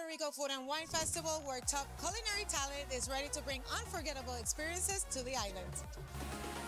Puerto Rico Food and Wine Festival, where top culinary talent is ready to bring unforgettable experiences to the island.